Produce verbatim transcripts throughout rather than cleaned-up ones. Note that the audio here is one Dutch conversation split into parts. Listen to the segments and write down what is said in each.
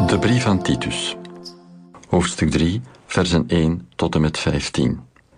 De brief aan Titus. Hoofdstuk drie, versen één tot en met vijftien.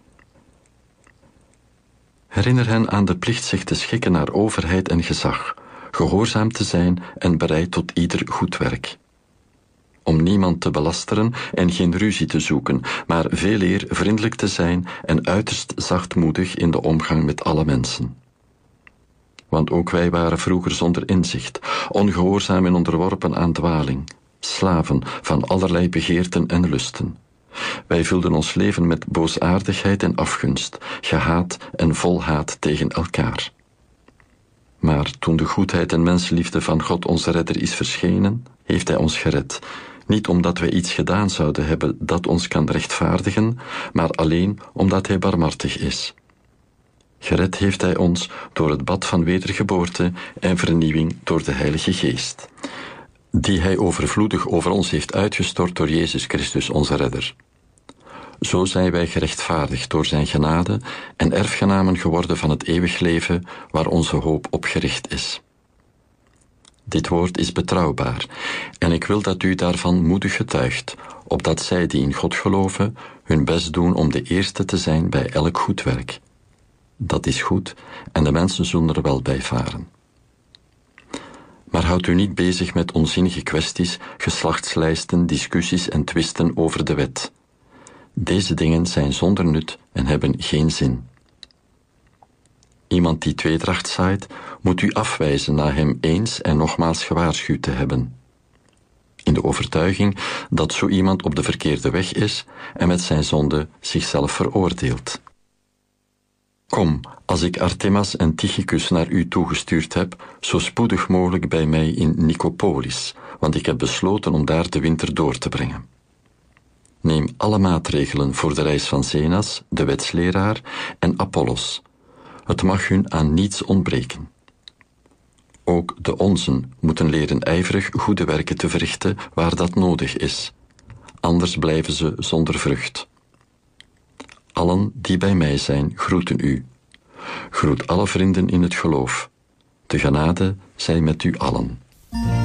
Herinner hen aan de plicht zich te schikken naar overheid en gezag, gehoorzaam te zijn en bereid tot ieder goed werk. Om niemand te belasteren en geen ruzie te zoeken, maar veeleer vriendelijk te zijn en uiterst zachtmoedig in de omgang met alle mensen. Want ook wij waren vroeger zonder inzicht, ongehoorzaam en onderworpen aan dwaling, slaven van allerlei begeerten en lusten. Wij vulden ons leven met boosaardigheid en afgunst, gehaat en vol haat tegen elkaar. Maar toen de goedheid en mensenliefde van God onze redder is verschenen, heeft hij ons gered, niet omdat wij iets gedaan zouden hebben dat ons kan rechtvaardigen, maar alleen omdat hij barmhartig is. Gered heeft hij ons door het bad van wedergeboorte en vernieuwing door de Heilige Geest, die hij overvloedig over ons heeft uitgestort door Jezus Christus onze redder. Zo zijn wij gerechtvaardigd door zijn genade en erfgenamen geworden van het eeuwig leven waar onze hoop op gericht is. Dit woord is betrouwbaar en ik wil dat u daarvan moedig getuigt, opdat zij die in God geloven hun best doen om de eerste te zijn bij elk goed werk. Dat is goed en de mensen zullen er wel bij varen. Maar houd u niet bezig met onzinnige kwesties, geslachtslijsten, discussies en twisten over de wet. Deze dingen zijn zonder nut en hebben geen zin. Iemand die tweedracht zaait, moet u afwijzen na hem eens en nogmaals gewaarschuwd te hebben, in de overtuiging dat zo iemand op de verkeerde weg is en met zijn zonde zichzelf veroordeelt. Kom, als ik Artemas en Tychicus naar u toegestuurd heb, zo spoedig mogelijk bij mij in Nicopolis, want ik heb besloten om daar de winter door te brengen. Neem alle maatregelen voor de reis van Zenas, de wetsleraar, en Apollos. Het mag hun aan niets ontbreken. Ook de onzen moeten leren ijverig goede werken te verrichten waar dat nodig is. Anders blijven ze zonder vrucht. Allen die bij mij zijn, groeten u. Groet alle vrienden in het geloof. De genade zij met u allen.